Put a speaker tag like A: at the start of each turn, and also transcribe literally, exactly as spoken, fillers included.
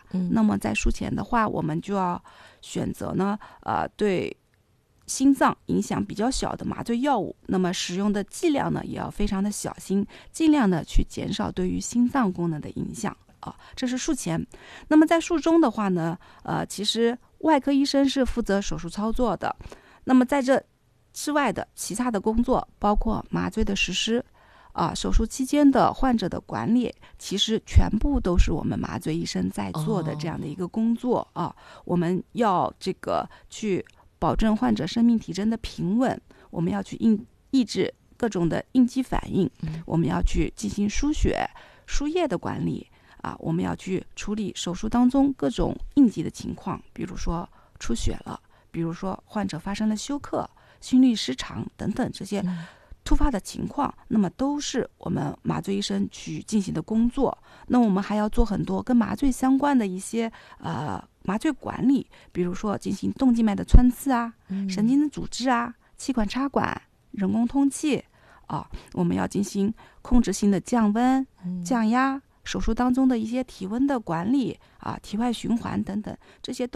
A: 嗯，
B: 那么在术前的话，我们就要选择呢，呃，对心脏影响比较小的麻醉药物，那么使用的剂量呢也要非常的小心，尽量的去减少对于心脏功能的影响啊。这是术前。那么在术中的话呢，呃，其实外科医生是负责手术操作的，那么在这之外的其他的工作，包括麻醉的实施啊，手术期间的患者的管理，其实全部都是我们麻醉医生在做的这样的一个工作、哦、啊。我们要这个去保证患者生命体征的平稳，我们要去应抑制各种的应激反应，我们要去进行输血、输液的管理啊，我们要去处理手术当中各种应急的情况，比如说出血了，比如说患者发生了休克、心律失常等等这些突发的情况，那么都是我们麻醉医生去进行的工作。那我们还要做很多跟麻醉相关的一些呃麻醉管理，比如说进行动静脉的穿刺啊、神经的阻滞啊、气管插管、人工通气啊，我们要进行控制性的降温、降压，手术当中的一些体温的管理啊、体外循环等等，这些都